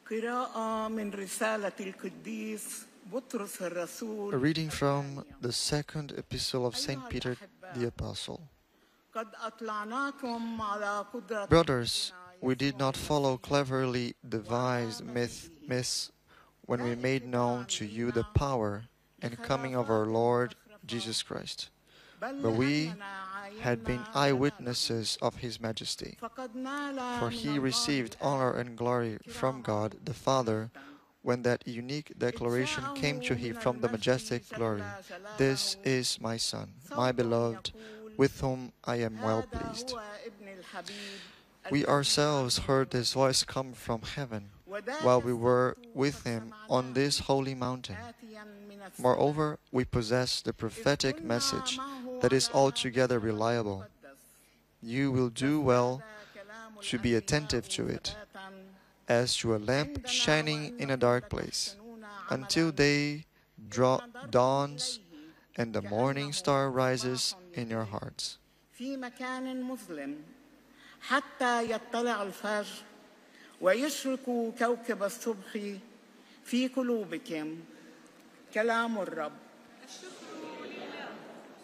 قراءة من رسالة القديس بطرس A الرسول. reading from the second epistle of Saint Peter the Apostle. قد أطلعناكم على قدرة Brothers, we did not follow cleverly devised myths when we made known to you the power and coming of our Lord Jesus Christ, but we had been eyewitnesses of His majesty. For He received honor and glory from God the Father when that unique declaration came to Him from the majestic glory, "This is my Son, my beloved, with whom I am well pleased." We ourselves heard this voice come from heaven while we were with Him on this holy mountain. Moreover, we possess the prophetic message that is altogether reliable. You will do well to be attentive to it, as to a lamp shining in a dark place, until day dawns and the morning star rises in your hearts. في مكان مظلم حتى يطلع الفجر ويشرق كوكب الصبح في قلوبكم. كلام الرب.